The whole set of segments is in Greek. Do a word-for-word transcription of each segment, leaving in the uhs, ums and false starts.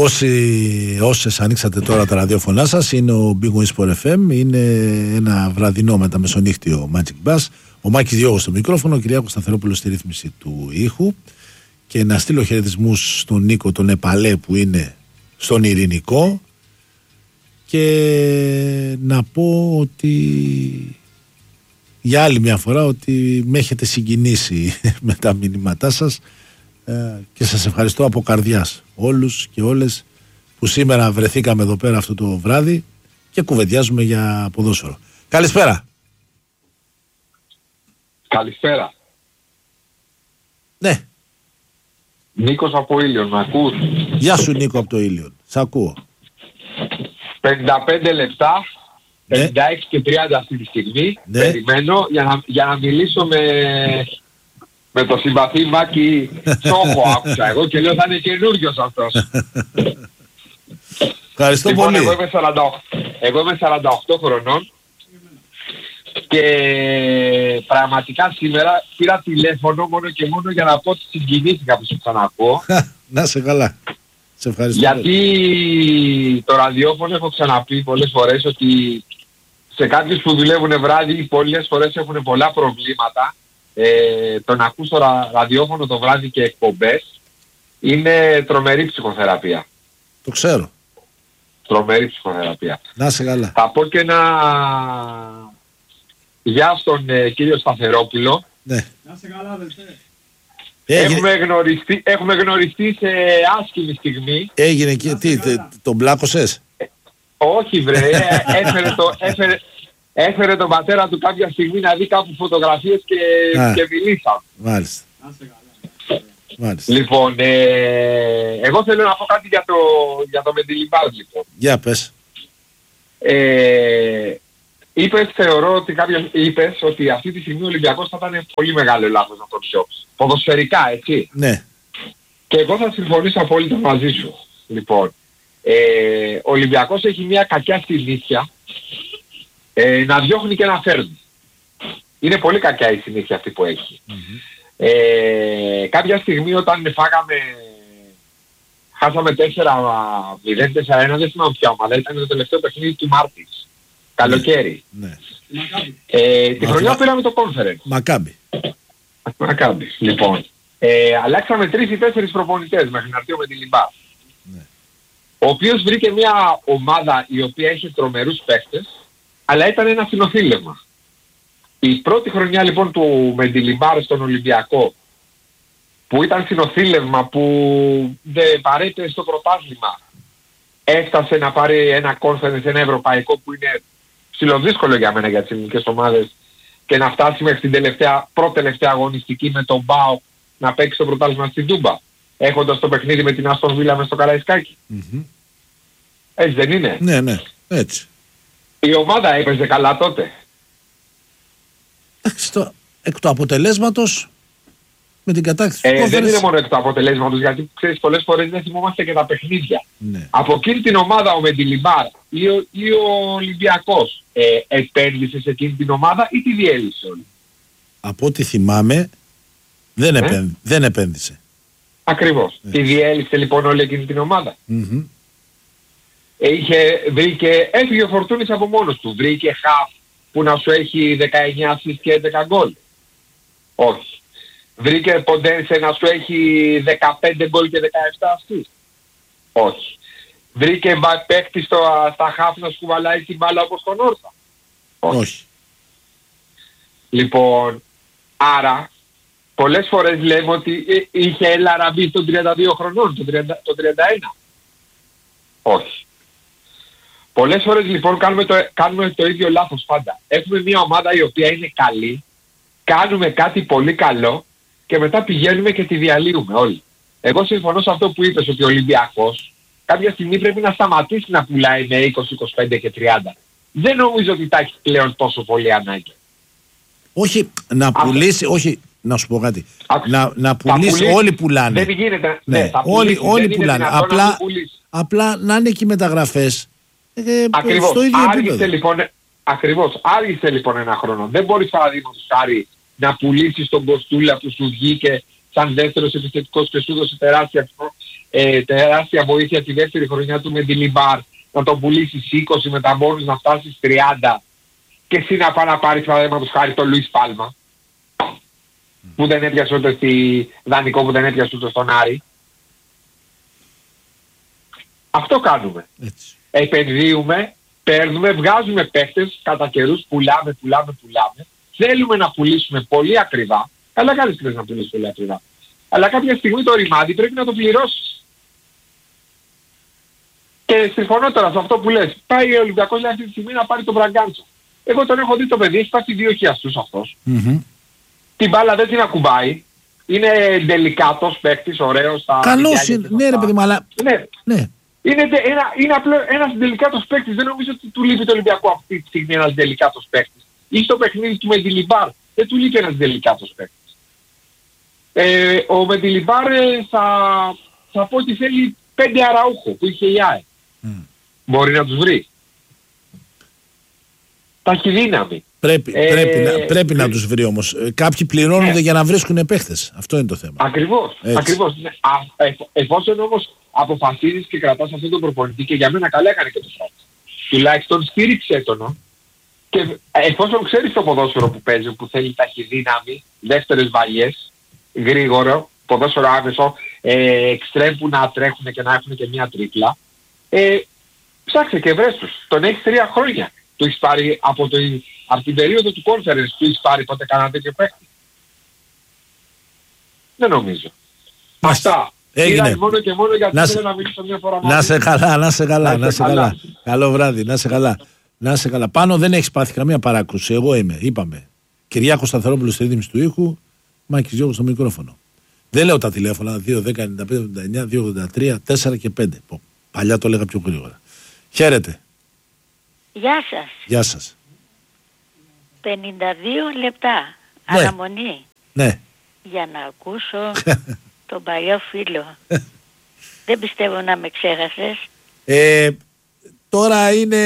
Όσοι, όσες ανοίξατε τώρα τα ραδιόφωνά σας, είναι ο Big Wings Sport εφ εμ, είναι ένα βραδινό μεταμεσονύχτιο Magic Bass. Ο Μάκης Διώγος στο μικρόφωνο, ο Κυριάκος Σταθερόπουλος στη ρύθμιση του ήχου. Και να στείλω χαιρετισμούς στον Νίκο τον Επαλέ που είναι στον Ειρηνικό. Και να πω ότι για άλλη μια φορά ότι με έχετε συγκινήσει με τα μηνύματά σας και σας ευχαριστώ από καρδιάς όλους και όλες που σήμερα βρεθήκαμε εδώ πέρα αυτό το βράδυ και κουβεντιάζουμε για ποδόσφαιρο. Καλησπέρα. Καλησπέρα. Ναι. Νίκος από Ήλιον, με ακούς? Γεια σου Νίκο από το Ήλιον, σ' ακούω. πενήντα πέντε λεπτά, ναι. πενήντα έξι και τριάντα αυτή τη στιγμή, ναι. Περιμένω για να, για να μιλήσω με, με το συμπαθή Μάκη Τσόχο, άκουσα εγώ και λέω θα είναι καινούριος αυτός. Ευχαριστώ λοιπόν, πολύ. Εγώ είμαι, σαράντα οκτώ, εγώ είμαι σαράντα οκτώ χρονών και πραγματικά σήμερα πήρα τηλέφωνο μόνο και μόνο για να πω ότι συγκινήθηκα που σε ξανακούω. Να σε καλά. Σε ευχαριστώ. Γιατί το ραδιόφωνο έχω ξαναπεί πολλές φορές ότι σε κάποιους που δουλεύουν βράδυ πολλές φορές έχουν πολλά προβλήματα. Ε, το να ακούς το ρα, ραδιόφωνο το βράδυ και εκπομπές είναι τρομερή ψυχοθεραπεία. Το ξέρω. Τρομερή ψυχοθεραπεία. Να σε καλά. Θα πω και ένα γεια στον ε, κύριο Σταθερόπουλο. Ναι. Να σε καλά αδελφέ. Έχουμε γνωριστεί, έχουμε γνωριστεί σε άσχημη στιγμή. Έγινε και τι, τε, τον πλάκωσες? Ε, όχι βρε, έφερε, το, έφερε, έφερε τον πατέρα του κάποια στιγμή να δει κάπου φωτογραφίες και, και μιλήσαμε. Μάλιστα. Μάλιστα. Λοιπόν, ε, εγώ θέλω να πω κάτι για το, για το Μεντιλιμπάρ λοιπόν. Για πες. Ε, είπες, θεωρώ ότι κάποια, είπες ότι αυτή τη στιγμή ο Ολυμπιακός θα ήταν πολύ μεγάλο λάθος να τον διώξει. Ποδοσφαιρικά, έτσι. Ναι. Και εγώ θα συμφωνήσω απόλυτα μαζί σου. Λοιπόν, ε, ο Ολυμπιακός έχει μια κακιά συνήθεια ε, να διώχνει και να φέρνει. Είναι πολύ κακιά η συνήθεια αυτή που έχει. Mm-hmm. Ε, κάποια στιγμή όταν φάγαμε, χάσαμε τέσσερα μηδέν τέσσερα ένα, δεν θυμάμαι ποια ομάδα, ήταν το τελευταίο παιχνίδι του Μάρτης. Καλοκαίρι. Ναι. Ε, τη χρονιά πήραμε το conference. Μακάμπι. Μακάμπι. Λοιπόν, ε, αλλάξαμε τρεις ή τέσσερις προπονητές μέχρι να έρθει ο Μεντιλιμπάρ. Ναι. Ο οποίος βρήκε μια ομάδα η οποία είχε τρομερούς παίχτες, αλλά ήταν ένα συνοθήλευμα. Η πρώτη χρονιά λοιπόν του Μεντιλιμπάρ στον Ολυμπιακό, που ήταν συνοθήλευμα, που δεν παρέτησε στο πρωτάθλημα, έφτασε να πάρει ένα conference, ένα ευρωπαϊκό που είναι ψιλοδύσκολο για μένα για τις ελληνικές ομάδες, και να φτάσει μέχρι την τελευταία, πρώτη-τελευταία αγωνιστική με τον Μπάο να παίξει το πρωτάθλημα στην Τούμπα, έχοντας το παιχνίδι με την Άστον Βίλα μες στο Καραϊσκάκι. Mm-hmm. Έτσι δεν είναι? Ναι, ναι, έτσι. Η ομάδα έπαιζε καλά τότε. Στο, εκ του αποτελέσματος με την κατάκτηση του ε, conference. Δεν είναι μόνο εκ του αποτελέσματος, γιατί ξέρεις πολλές φορές δεν θυμόμαστε και τα παιχνίδια. Ναι. Από εκείνη την ομάδα ο Μεντιλιμπάρ ή ο, ή ο Ολυμπιακός ε, επένδυσε σε εκείνη την ομάδα ή τη διέλυσε όλη? Από ό,τι θυμάμαι δεν, ε? επένδυ, δεν επένδυσε. Ακριβώς. Ε. Τη διέλυσε λοιπόν όλη εκείνη την ομάδα. Mm-hmm. Ε, είχε, βρήκε, έφυγε ο Φορτούνης από μόνος του. Βρήκε χαφ που να σου έχει δεκαεννιά ασίστ και έντεκα γκολ? Όχι. Βρήκε Ποντένσε να σου έχει δεκαπέντε γκολ και δεκαεπτά ασίστ? Όχι. Βρήκε παίκτη στα χαφ να σου κουβαλάει την μπάλα όπως τον Όρθα? Όχι. Όχι. Λοιπόν, άρα πολλές φορές λέμε ότι είχε Ελαραμπή των τριάντα δύο χρονών, τον τριάντα, τον τριάντα ένα. Όχι. Πολλές φορές λοιπόν κάνουμε το, κάνουμε το ίδιο λάθος πάντα. Έχουμε μια ομάδα η οποία είναι καλή, κάνουμε κάτι πολύ καλό και μετά πηγαίνουμε και τη διαλύουμε όλοι. Εγώ συμφωνώ σε αυτό που είπες, ότι ο Ολυμπιακός κάποια στιγμή πρέπει να σταματήσει να πουλάει με είκοσι, είκοσι πέντε και τριάντα. Δεν νομίζω ότι τα έχει πλέον τόσο πολύ ανάγκη. Όχι να πουλήσει, όχι να σου πω κάτι. Α, να, να πουλήσει, όλοι πουλάνε. Δεν γίνεται. Ναι, ναι, θα όλοι, πουλήσει, όλοι δεν πουλάνε. Απλά, απλά, απλά να είναι και οι μεταγραφές ε, ακριβώς. στο ίδιο Άργησε επίπεδο. λοιπόν, ακριβώς. Άργησε λοιπόν ένα χρόνο. Δεν μπορείς παραδείγματος χάρη να πουλήσεις τον Κοστούλα που σου βγήκε σαν δεύτερος επιθετικός και σου δώσε τεράστια ε, τεράστια βοήθεια τη δεύτερη χρονιά του Μεντιλιμπάρ, να τον πουλήσεις είκοσι με τα μπόνους να φτάσεις τριάντα και εσύ να πάει να πάρεις παραδείγματος χάρη τον Λουίς Πάλμα που δεν έπιασε ούτε στη δανεικό, που δεν έπιασε ούτε στον Άρη. Αυτό κάνουμε. Έτσι. Επενδύουμε, παίρνουμε, βγάζουμε παίχτες κατά καιρούς, πουλάμε, πουλάμε, πουλάμε. Θέλουμε να πουλήσουμε πολύ ακριβά, αλλά κάνεις τι να πουλήσεις πολύ ακριβά. Αλλά κάποια στιγμή το ρημάδι πρέπει να το πληρώσεις. Και συμφωνώ τώρα σε αυτό που λες. Πάει ο Ολυμπιακός λέει αυτή τη στιγμή να πάρει τον Μπραγκάντσο. Εγώ τον έχω δει το παιδί, έχει πάσει δύο χιαστούς αυτός. Mm-hmm. Την μπάλα δεν την ακουμπάει. Είναι ντελικάτος παίκτης, ωραίος. Καλός είναι, ναι ρε παιδί μου, αλλά... Ναι. ναι. Είναι, ένα, είναι απλό ένας ντελικάτος παίκτης. Δεν νομίζω ότι του λείπει το Ολυμπιακό αυτή τη στιγμή ένας ντελικάτος παίκτης. Ή στο παιχνίδι του Μεντιλιμπάρ δεν του λείπει ένας ντελικάτος παίκτης. Ε, ο Μεντιλιμπάρ ε, θα, θα πω ότι θέλει πέντε Αραούχο που είχε η ΑΕ. Mm. Μπορεί να τους βρει. Ταχυδύναμη. Πρέπει, ε, πρέπει, να, πρέπει ε, να τους βρει όμως. Κάποιοι πληρώνονται ναι. για να βρίσκουν παίχτες. Αυτό είναι το θέμα. Ακριβώς. ακριβώς. Ναι. Α, ε, εφόσον όμως αποφασίζεις και κρατάς αυτόν τον προπονητή, και για μένα καλά έκανε και το φράτς. Τουλάχιστον στήριξε τον. Και εφόσον ξέρεις το ποδόσφαιρο που παίζει, που θέλει ταχυδύναμη, δεύτερες βαλιές, γρήγορο, ποδόσφαιρο άμεσο, ε, εξτρέμ που να τρέχουν και να έχουν και μια τρίπλα, ε, ψάξε και βρες τους. Τον έχεις τρία χρόνια. Του έχεις πάρει από, το, από την περίοδο του conference, του έχεις πάρει ποτέ κανένα τέτοιο παίκτη. Δεν νομίζω. Αυτά. Έγινε. Μόνο και μόνο γιατί να θέλω να μιλήσω μια φορά μαζί. Να σε καλά, να σε καλά, να σε καλά. καλά. Καλό βράδυ, να σε καλά. Να σε καλά. Πάνω δεν έχεις πάθει καμία παράκρουση. Εγώ είμαι, είπαμε. Κυριάκος Σταθερόπουλος στη ρύθμιση του ήχου, Μάκης Γιώργος στο μικρόφωνο. Δεν λέω τα τηλέφωνα δύο δέκα ενενήντα πέντε εβδομήντα εννιά διακόσια ογδόντα τρία τέσσερα και πέντε. Παλιά το έλεγα πιο γρήγορα. Χαίρετε. Γεια σας. Γεια σας. πενήντα δύο λεπτά. Ναι. Αναμονή. Ναι. Για να ακούσω τον παλιό φίλο. Δεν πιστεύω να με ξέχασες. Ε, τώρα είναι...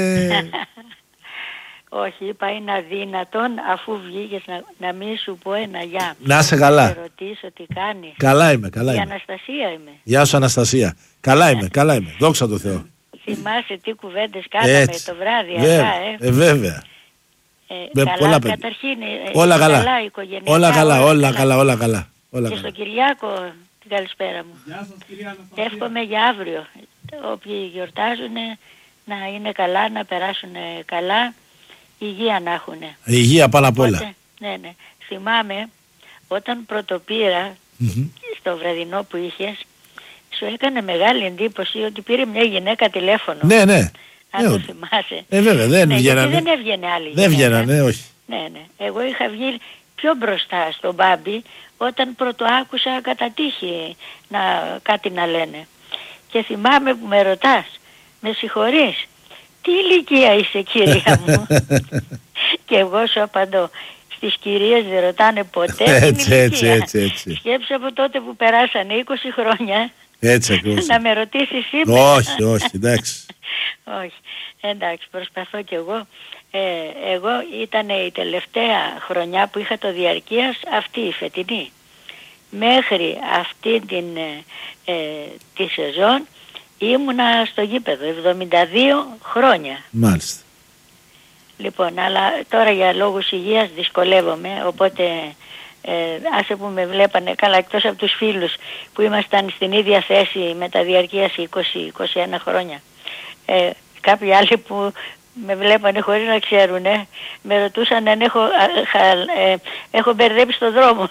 Όχι, είπα είναι αδύνατον αφού βγήκες να, να μην σου πω ένα γεια. Να σε καλά. Να ρωτήσω τι κάνεις. Καλά είμαι, καλά είμαι. Η Αναστασία είμαι. Γεια σου Αναστασία. Καλά είμαι, καλά είμαι. Δόξα τω Θεώ. Θυμάσαι τι κουβέντες κάναμε έτσι το βράδυ. Βέβαια, αυτά, ε. ε, βέβαια. Ε, με καλά, πολλά καταρχήν, ε, όλα καλά. καλά όλα καλά, όλα καλά, όλα καλά. Όλα και καλά. στον Κυριάκο την καλησπέρα μου. Γεια σας κυρία Αναστασία. Εύχομαι για αύριο. Όποιοι γιορτάζουν να είναι καλά, να περάσουν καλά, υγεία να έχουν. Υγεία πάνω απ' όλα. Ναι, ναι. Θυμάμαι όταν πρωτοπήρα mm-hmm. στο βραδινό που είχες, σου έκανε μεγάλη εντύπωση ότι πήρε μια γυναίκα τηλέφωνο. Ναι, ναι. Αν ε, το θυμάσαι. Ε, βέβαια, δεν ναι, βγαίνανε. δεν έβγαινε άλλη Δεν γυναίκα. βγαίνανε, όχι. Ναι, ναι. Εγώ είχα βγει πιο μπροστά στον Μπάμπη όταν πρωτοάκουσα κατά τύχη να, κάτι να λένε. Και θυμάμαι που με ρωτάς, με συγχωρείς, τι ηλικία είσαι κυρία μου? Και εγώ σου απαντώ, στις κυρίες δεν ρωτάνε ποτέ έτσι, την ηλικία. Έτσι, έτσι, έτσι. Σκέψου από τότε που περάσανε είκοσι χρόνια. Έτσι ακριβώς. Να με ρωτήσεις σήμερα. Όχι, όχι, εντάξει. Όχι, εντάξει, προσπαθώ κι εγώ. Ε, εγώ ήταν η τελευταία χρονιά που είχα το διαρκείας αυτή η φετινή. Μέχρι αυτή την ε, τη σεζόν ήμουνα στο γήπεδο, εβδομήντα δύο χρόνια. Μάλιστα. Λοιπόν, αλλά τώρα για λόγους υγείας δυσκολεύομαι, οπότε ε, άσε που με βλέπανε καλά, εκτός από τους φίλους που ήμασταν στην ίδια θέση με τα διαρκείας είκοσι με είκοσι ένα χρόνια. Ε, κάποιοι άλλοι που με βλέπανε χωρίς να ξέρουν, ε, με ρωτούσαν αν έχω, ε, έχω μπερδέψει το δρόμο.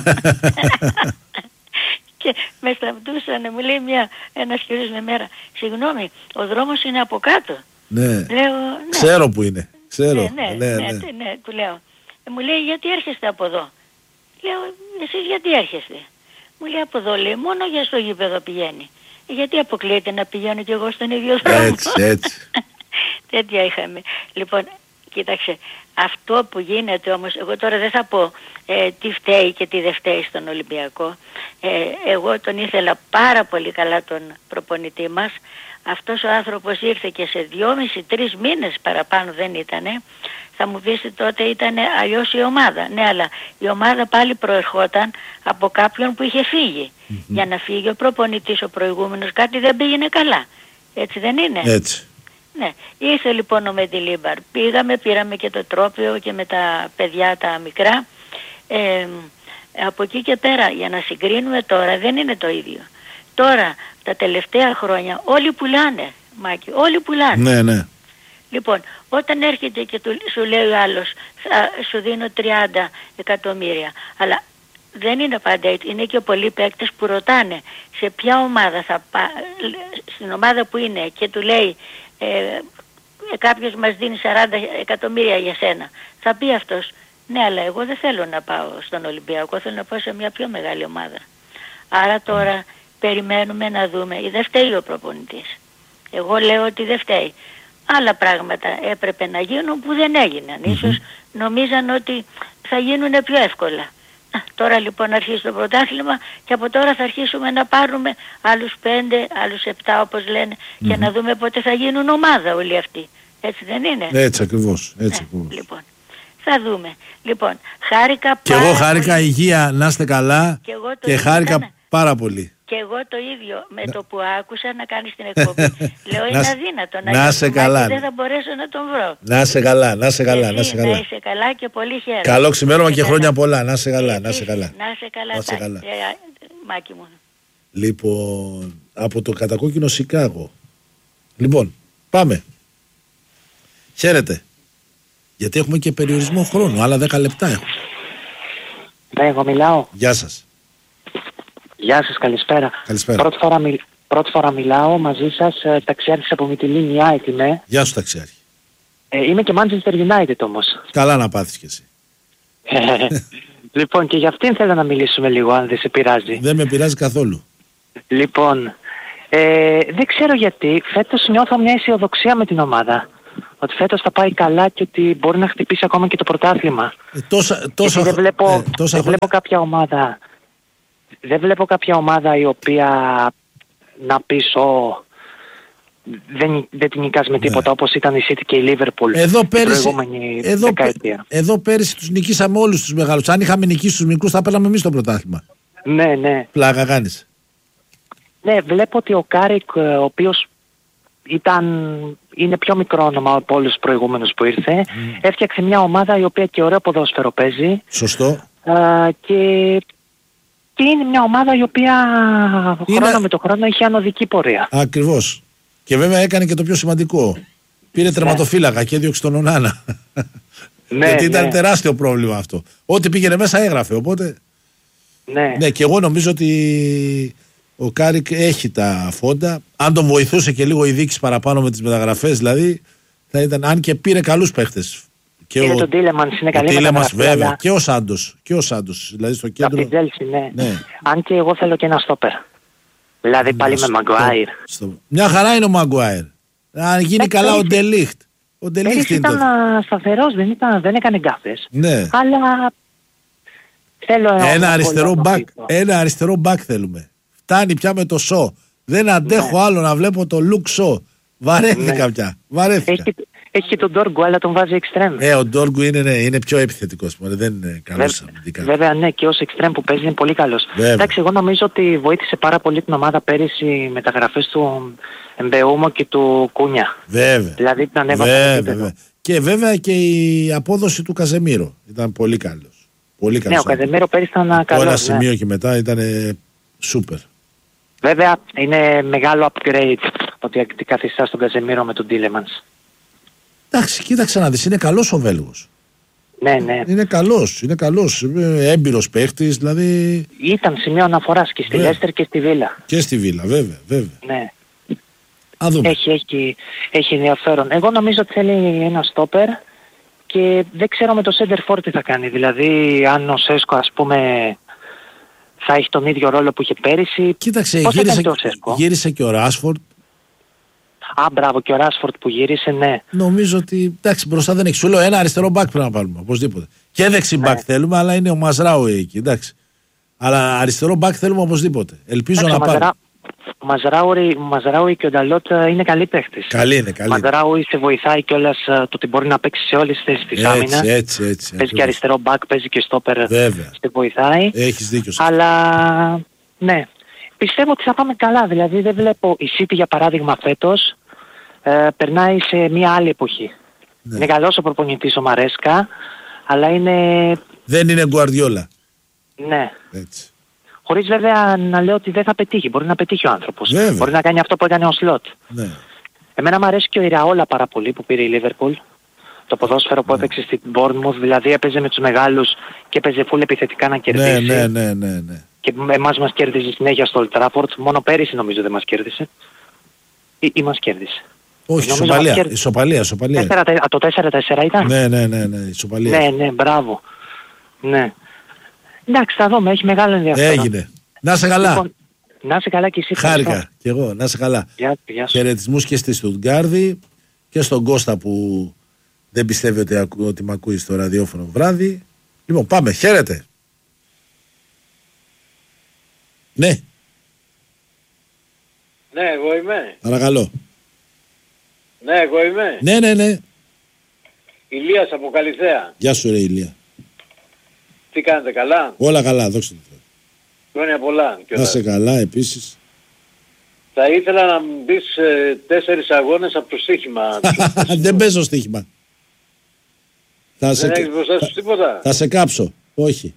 Και με σταματούσαν, μου λέει μια, ένας κύριος με μέρα, συγγνώμη, ο δρόμος είναι από κάτω. Ναι, λέω, ναι. Ξέρω που είναι, ξέρω. Ναι, ναι, ναι, ναι, ναι, ναι, του λέω. Ε, μου λέει, γιατί έρχεστε από εδώ? Λέω, εσείς γιατί έρχεστε? Μου λέει, από εδώ, λέει, μόνο για στο γήπεδο πηγαίνει. Γιατί αποκλείεται να πηγαίνω κι εγώ στον ίδιο δρόμο? Έτσι, έτσι. Τέτοια είχαμε. Λοιπόν, κοίταξε, αυτό που γίνεται όμως, εγώ τώρα δεν θα πω ε, τι φταίει και τι δεν φταίει στον Ολυμπιακό. Ε, εγώ τον ήθελα πάρα πολύ καλά τον προπονητή μας. Αυτός ο άνθρωπος ήρθε και σε δυόμισι τρεις μήνες παραπάνω δεν ήτανε. Θα μου πεις τότε ήταν αλλιώς η ομάδα. Ναι, αλλά η ομάδα πάλι προερχόταν από κάποιον που είχε φύγει. Mm-hmm. Για να φύγει ο προπονητής ο προηγούμενος κάτι δεν πήγαινε καλά. Έτσι δεν είναι? Έτσι. Ναι. Ήρθε λοιπόν ο Μεντιλίμπαρ. Πήγαμε, πήραμε και το τρόπαιο και με τα παιδιά τα μικρά. Ε, από εκεί και πέρα για να συγκρίνουμε τώρα δεν είναι το ίδιο. Τώρα τα τελευταία χρόνια όλοι πουλάνε, Μάκη, όλοι πουλάνε. Ναι, ναι. Λοιπόν, όταν έρχεται και του, σου λέει ο άλλος, θα σου δίνω τριάντα εκατομμύρια, αλλά δεν είναι πάντα έτσι. Είναι και πολλοί παίκτες που ρωτάνε σε ποια ομάδα θα πάει, στην ομάδα που είναι και του λέει ε, κάποιος μας δίνει σαράντα εκατομμύρια για σένα. Θα πει αυτός, ναι, αλλά εγώ δεν θέλω να πάω στον Ολυμπιακό, θέλω να πάω σε μια πιο μεγάλη ομάδα. Άρα τώρα περιμένουμε να δούμε. Δεν φταίει ο προπονητής. Εγώ λέω ότι δεν φταίει. Άλλα πράγματα έπρεπε να γίνουν που δεν έγιναν. Mm-hmm. Ίσως νομίζαν ότι θα γίνουν πιο εύκολα. Τώρα λοιπόν αρχίζει το πρωτάθλημα και από τώρα θα αρχίσουμε να πάρουμε άλλους πέντε, άλλους επτά όπως λένε mm-hmm. και να δούμε πότε θα γίνουν ομάδα όλοι αυτοί. Έτσι δεν είναι? Έτσι ακριβώς. Έτσι ναι, ακριβώς. Λοιπόν, θα δούμε. Λοιπόν, χάρηκα και πάρα εγώ χάρηκα πολύ. Υγεία, να είστε καλά και, εγώ το και χάρηκα ήταν... πάρα πολύ. Και εγώ το ίδιο με το που άκουσα να κάνεις την εκπομπή. Λέω είναι αδύνατο να, να σε καλά. Δεν θα μπορέσω να τον βρω. Να σε καλά, να σε καλά. Να σε καλά, να είσαι καλά και πολύ χαίρομαι. Καλό ξημέρωμα και χρόνια πολλά. Να σε καλά, να σε καλά. Να σε καλά, να σε καλά. Ε, Μάκη μου. Λοιπόν, από το κατακόκκινο Σικάγο. Λοιπόν, πάμε. Χαίρετε. Γιατί έχουμε και περιορισμό χρόνου. Άλλα δέκα λεπτά έχουμε. Ναι, εγώ μιλάω. Γεια σας. Γεια σας, καλησπέρα. Καλησπέρα. Πρώτη φορά, μιλ... Πρώτη φορά μιλάω μαζί σας, ε, ταξιάρχης από Μυτιλήνη United είμαι. Γεια σου ταξιάρχη. Ε, είμαι και Manchester United όμως. Καλά να πάθεις κι εσύ. Λοιπόν, και για αυτήν θέλω να μιλήσουμε λίγο, αν δεν σε πειράζει. Δεν με πειράζει καθόλου. Λοιπόν, ε, δεν ξέρω γιατί, φέτος νιώθω μια αισιοδοξία με την ομάδα. Ότι φέτος θα πάει καλά και ότι μπορεί να χτυπήσει ακόμα και το πρωτάθλημα. Ε, τόσα, τόσα, δεν βλέπω, ε, τόσα δεν βλέπω κάποια ομάδα... Δεν βλέπω κάποια ομάδα η οποία να πεις ο, δεν, δεν την νικάς με τίποτα, ναι. Όπως ήταν η City και η Liverpool εδώ πέρυσι, την προηγούμενη εδώ, δεκαετία. Εδώ πέρυσι τους νικήσαμε όλους τους μεγάλους. Αν είχαμε νικήσει τους μικρούς θα παίρναμε εμείς το πρωτάθλημα. Ναι, ναι. Πλάκα κάνεις. Ναι, βλέπω ότι ο Κάρικ, ο οποίος ήταν, είναι πιο μικρό όνομα από όλους τους προηγούμενους που ήρθε, mm. έφτιαξε μια ομάδα η οποία και ωραίο ποδόσφαιρο παίζει. Σωστό. Α, και... Και είναι μια ομάδα η οποία είναι... χρόνο με το χρόνο έχει ανωδική πορεία. Ακριβώς. Και βέβαια έκανε και το πιο σημαντικό. Πήρε ναι. τερματοφύλακα και έδιωξε τον Ονάνα. Ναι, γιατί ήταν ναι. τεράστιο πρόβλημα αυτό. Ό,τι πήγαινε μέσα έγραφε. Οπότε. Ναι. Ναι, και εγώ νομίζω ότι ο Κάρικ έχει τα φόντα. Αν τον βοηθούσε και λίγο η διοίκηση παραπάνω με τις μεταγραφές, δηλαδή θα ήταν. Αν και πήρε καλούς παίχτες. Και ο, τον Τίλεμανς είναι καλή μεταγραφή. Βέβαια. Αλλά... Και ο Σάντος. Και ο Σάντος. Δηλαδή στο κέντρο. Από την Τζέλσι, ναι. ναι. Αν και εγώ θέλω και ένα στόπερ. Δηλαδή πάλι στο... με Μαγκουάιρ. Στο... Μια χαρά είναι ο Μαγκουάιρ. Αν γίνει ε, καλά ο Ντελίχτ. Ο Ντελίχτ ήταν το... σταθερός, δεν, ήταν, δεν έκανε γκάφες. Ναι. Αλλά θέλω ένα αριστερό μπακ. Ένα αριστερό μπακ θέλουμε. Φτάνει πια με το Σο. Δεν αντέχω ναι. άλλο να βλέπω το Λουκ Σο. Βαρέθηκα ναι. πια. Βαρέθηκα. Έχει, έχει και τον Ντόργκου, αλλά τον βάζει εξτρέμ. Ε, ο Ντόργκου είναι, ναι, είναι πιο επιθετικός. Δεν είναι καλός αμυντικά. Βέβαια, ναι, και ως εξτρέμ που παίζει είναι πολύ καλός. Εντάξει, εγώ νομίζω ότι βοήθησε πάρα πολύ την ομάδα πέρυσι μεταγραφές του Εμπεούμο και του Κούνια. Βέβαια. Δηλαδή την ανέβασε. Βέβαια. Και βέβαια και η απόδοση του Καζεμίρο ήταν πολύ καλός. Πολύ καλός. Ναι, ο Καζεμίρο πέρυσι ήταν καλός. Από ένα ναι. σημείο και μετά ήταν σούπερ. Βέβαια, είναι μεγάλο upgrade ότι αντικαθιστά στον Καζεμίρο με τον Τίλεμανς. Εντάξει, κοίταξε να δεις, είναι καλός ο Βέλγος. Ναι, ναι. Είναι καλός, είναι καλός, έμπειρος παίχτης, δηλαδή... Ήταν σημείο αναφοράς και στη Λέστερ και στη Βίλα. Και στη Βίλα, βέβαια, βέβαια. Ναι. Α, δούμε. Έχει, έχει, έχει ενδιαφέρον. Εγώ νομίζω ότι θέλει ένα στόπερ και δεν ξέρω με το Σέντερφορ τι θα κάνει. Δηλαδή, αν ο Σέσκο, ας πούμε, θα έχει τον ίδιο ρόλο που είχε πέρυσι. Κοίταξε, γύρισε, γύρισε και ο Ράσφορντ. Α, μπράβο, και ο Ράσφορντ που γύρισε, ναι. Νομίζω ότι εντάξει, μπροστά δεν έχει. Σου λέω ένα αριστερό μπακ πρέπει να πάρουμε οπωσδήποτε. Και δεξί μπακ Ναι. θέλουμε, αλλά είναι ο Μαζράουι εκεί, εντάξει. Αλλά αριστερό μπακ θέλουμε οπωσδήποτε. Ελπίζω Εντάξει, να ο πάρουμε. Μαζρά- Ο Μαζράουι, ο Μαζράουι και ο Νταλότ ε, είναι καλοί παίχτες. Καλή είναι, Ο καλή. είναι. Μαζράουι σε βοηθάει κιόλας ε, το ότι μπορεί να παίξει σε όλες τις θέσεις της άμυνας. Έτσι, έτσι, έτσι. Παίζει και ακριβώς. αριστερό μπακ, παίζει και στόπερ. Βέβαια. Σε βοηθάει. Έχεις δίκιο σε αυτό. Αλλά ναι, πιστεύω ότι θα πάμε καλά. Δηλαδή δεν βλέπω η City για παράδειγμα φέτος ε, περνάει σε μια άλλη εποχή. Ναι. Είναι καλός ο προπονητής ο Μαρέσκα, αλλά είναι Δεν είναι Γκουαρδιόλα. ναι. Έτσι. Χωρίς βέβαια να λέω ότι δεν θα πετύχει. Μπορεί να πετύχει ο άνθρωπος. Βέβαια. Μπορεί να κάνει αυτό που έκανε ο Σλότ. Ναι. Εμένα μου αρέσει και ο Ιραόλα πάρα πολύ που πήρε η Λίβερπουλ. Το ποδόσφαιρο που έπαιξε στην Bournemouth, δηλαδή έπαιζε με τους μεγάλους και έπαιζε φουλ επιθετικά να Ναι, κερδίσει. ναι, ναι, ναι, ναι. Και εμάς μας κέρδιζε συνέχεια στο Old Trafford. Μόνο πέρυσι νομίζω δεν μας κέρδισε. Ή, ή μας κέρδισε. Όχι, Νομίζω ισοπαλία. μας κέρδισε. Ισοπαλία, ισοπαλία. Τέσσερα τε- α, το τέσσερα τέσσερα ήταν. Ναι, ναι, ναι, ναι, ισοπαλία. ναι, ναι, μπράβο. Ναι. Εντάξει, θα δούμε. Έχει μεγάλο ενδιαφέρον. Έγινε. Να σε καλά. Λοιπόν, να είσαι καλά και εσύ. ευχαριστώ. Χάρηκα κι εγώ. Να σε καλά. Γεια, γεια σου. Χαιρετισμούς και στη Στουτγκάρδη και στον Κώστα που δεν πιστεύει ότι, ακού, ότι με ακούει στο ραδιόφωνο βράδυ. Λοιπόν, πάμε. Χαίρετε. Ναι, Ναι, εγώ είμαι. παρακαλώ. Ναι, εγώ είμαι. Ναι, ναι, ναι. Ηλίας από Καλυθέα. Γεια σου ρε Ηλία. Τι κάνετε, καλά? Όλα καλά, δόξα τω Θεώ. Χρόνια πολλά. Να σε καλά επίσης. Θα ήθελα να μου πεις ε, τέσσερις αγώνες από το στοίχημα. Δεν παίζω στοίχημα. Θα σε, Δεν έχεις μπροστά σου τίποτα? θα σε κάψω. Όχι.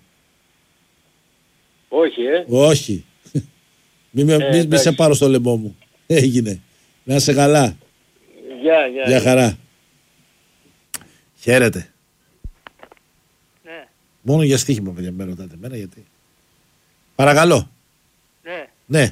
Όχι, ε. Όχι. Μη, με, Ε, μη, μη σε εντάξει. πάρω στο λαιμό μου. Έγινε. Να σε καλά. Γεια, γεια. Γεια χαρά. Χαίρετε. Ναι, Μόνο για στοίχημα παιδιά με ρωτάτε εμένα γιατί. Παρακαλώ. ναι. Ναι.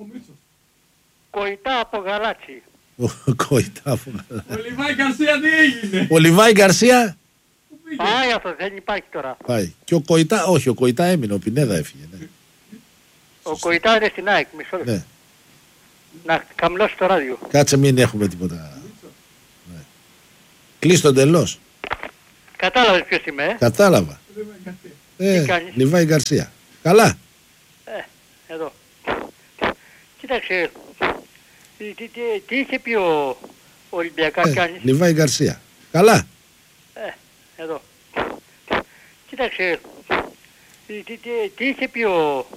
Κοϊτά από Γαλάτσι. Ο Κοϊτάφο. Ο Λιβάη Γκαρσία τι έγινε? Ο Λιβάη Γκαρσία Πάει αυτό, δεν υπάρχει τώρα. πάει. Και ο Κοϊτά, όχι, ο Κοϊτά έμεινε, ο Πινέδα έφυγε. Ναι. Ο Κοϊτά είναι στην ΑΕΚ, μισό λεπτό. Ναι. Να καμλώσει το ράδιο. Κάτσε μην έχουμε τίποτα. Ναι. Κλείς το εντελώς. Κατάλαβες ποιος είμαι, ε? Κατάλαβα. Ε, Τι κάνεις? Λιβάη Γκαρσία. Καλά. Εδώ. Κοίταξε, τι, τι, τι, τι είχε πει ο Ολυμπιακά Ε, κάνεις? Λιβάη Γκαρσία. Καλά. Εδώ. Κοίταξε, τι, τι, τι, τι είχε πει ο